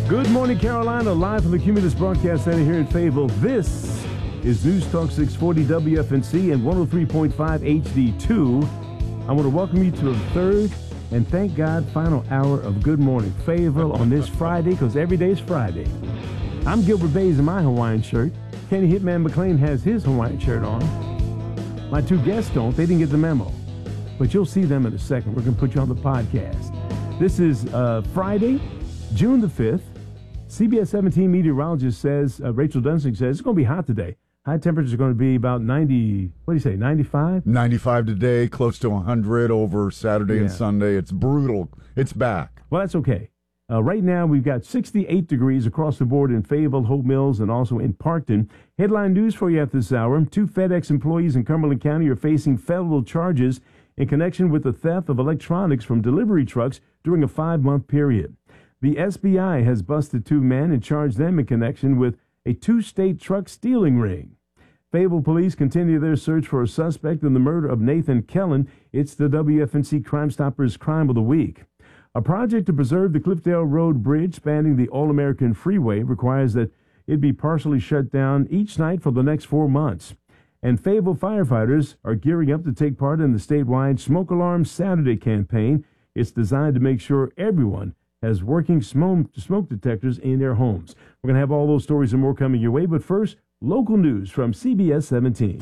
Good morning, Carolina. Live from the Cumulus Broadcast Center here in Fayetteville. This is News Talk 640 WFNC and 103.5 HD2. I want to welcome you to the third and thank God final hour of Good Morning Fayetteville on this Friday, because every day is Friday. I'm Gilbert Bays in my Hawaiian shirt. Kenny Hitman McLean has his Hawaiian shirt on. My two guests don't. They didn't get the memo. But you'll see them in a second. We're going to put you on the podcast. This is Friday, June the 5th. CBS 17 meteorologist says, Rachel Dunsing says, it's going to be hot today. High temperatures are going to be about 90, what do you say, 95? 95 today, close to 100 over Saturday and Sunday. It's brutal. It's back. Well, that's okay. Right now, we've got 68 degrees across the board in Fayetteville, Hope Mills, and also in Parkton. Headline news for you at this hour. 2 FedEx employees in Cumberland County are facing federal charges in connection with the theft of electronics from delivery trucks during a 5-month period. The SBI has busted 2 men and charged them in connection with a 2-state truck stealing ring. Fayetteville police continue their search for a suspect in the murder of Nathan Kellen. It's the WFNC Crime Stoppers Crime of the Week. A project to preserve the Cliffdale Road Bridge spanning the All-American Freeway requires that it be partially shut down each night for the next 4 months. And Fayetteville firefighters are gearing up to take part in the statewide Smoke Alarm Saturday campaign. It's designed to make sure everyone has working smoke detectors in their homes. We're going to have all those stories and more coming your way, but first, local news from CBS 17.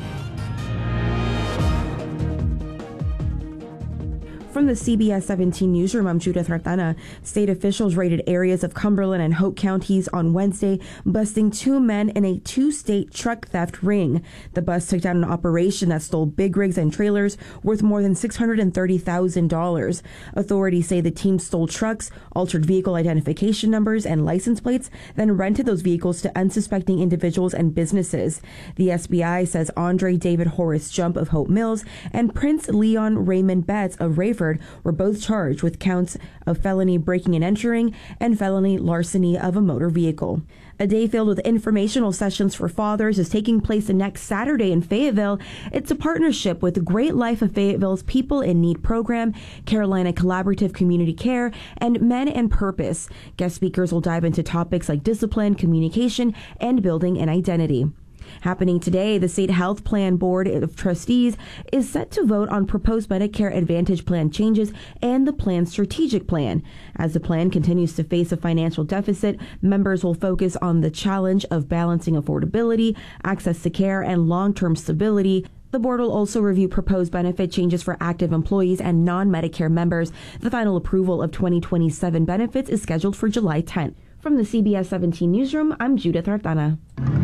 From the CBS 17 newsroom, I'm Judith Ratana. State officials raided areas of Cumberland and Hope counties on Wednesday, busting 2 men in a 2-state truck theft ring. The bust took down an operation that stole big rigs and trailers worth more than $630,000. Authorities say the team stole trucks, altered vehicle identification numbers and license plates, then rented those vehicles to unsuspecting individuals and businesses. The SBI says Andre David Horace Jump of Hope Mills and Prince Leon Raymond Betts of Rayford were both charged with counts of felony breaking and entering and felony larceny of a motor vehicle. A day filled with informational sessions for fathers is taking place next Saturday in Fayetteville. It's a partnership with the Great Life of Fayetteville's People in Need program, Carolina Collaborative Community Care, and Men and Purpose. Guest speakers will dive into topics like discipline, communication, and building an identity. Happening today, the State Health Plan Board of Trustees is set to vote on proposed Medicare Advantage plan changes and the plan's strategic plan. As the plan continues to face a financial deficit, members will focus on the challenge of balancing affordability, access to care, and long-term stability. The board will also review proposed benefit changes for active employees and non-Medicare members. The final approval of 2027 benefits is scheduled for July 10th. From the CBS 17 newsroom, I'm Judith Ratana.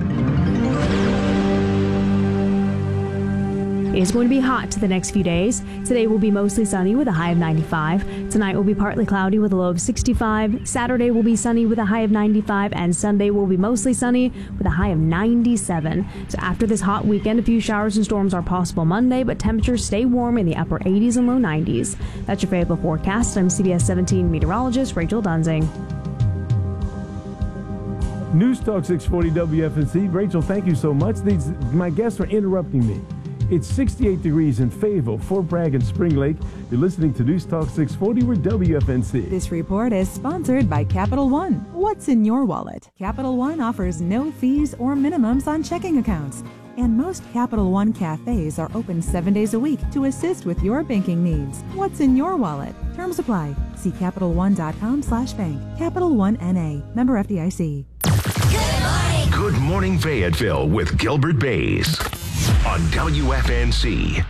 It's going to be hot the next few days. Today will be mostly sunny with a high of 95. Tonight will be partly cloudy with a low of 65. Saturday will be sunny with a high of 95. And Sunday will be mostly sunny with a high of 97. So after this hot weekend, a few showers and storms are possible Monday, but temperatures stay warm in the upper 80s and low 90s. That's your Fayetteville forecast. I'm CBS 17 meteorologist Rachel Dunsing. News Talk 640 WFNC. Rachel, thank you so much. My guests are interrupting me. It's 68 degrees in Fayetteville, Fort Bragg, and Spring Lake. You're listening to News Talk 640 with WFNC. This report is sponsored by Capital One. What's in your wallet? Capital One offers no fees or minimums on checking accounts. And most Capital One cafes are open 7 days a week to assist with your banking needs. What's in your wallet? Terms apply. See CapitalOne.com/bank. Capital One N.A. Member FDIC. Good morning, Fayetteville with Gilbert Bays on WFNC.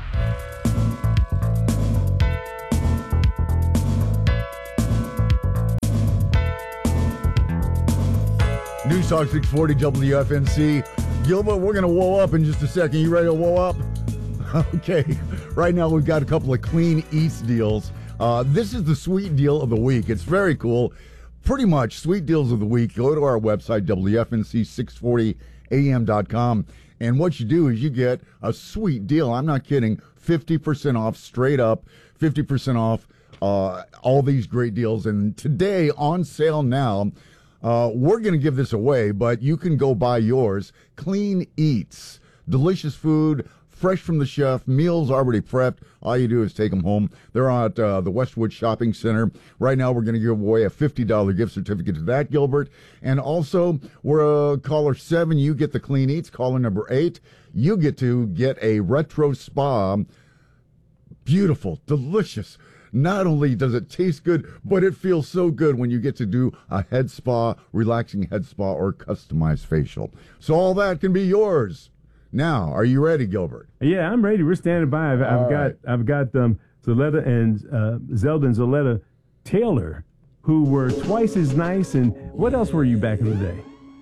News Talk 640 WFNC. Gilbert, we're going to whoa up in just a second. You ready to whoa up? Okay. Right now we've got a couple of clean eats deals. This is the sweet deal of the week. It's very cool. Pretty much sweet deals of the week. Go to our website, WFNC640am.com. And what you do is you get a sweet deal. I'm not kidding. 50% off, straight up, 50% off all these great deals. And today, on sale now, we're going to give this away, but you can go buy yours. Clean Eats. Delicious food, fresh from the chef, meals already prepped. All you do is take them home. They're at the Westwood Shopping Center. Right now, we're going to give away a $50 gift certificate to that, Gilbert. And also, we're caller 7, you get the Clean Eats. Caller number 8, you get to get a retro spa. Beautiful, delicious. Not only does it taste good, but it feels so good when you get to do a head spa, relaxing head spa, or customized facial. So all that can be yours. Now, are you ready, Gilbert? Yeah, I'm ready. We're standing by. I've got Zoletta and Zelda and Zoletta Taylor, who were twice as nice. And what else were you back in the day?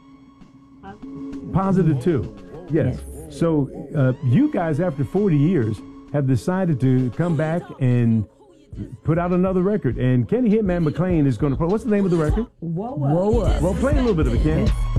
Positive too. Yes. So you guys, after 40 years, have decided to come back and put out another record. And Kenny Hitman McLean is going to play. What's the name of the record? Whoa. Well, play a little bit of it, Kenny.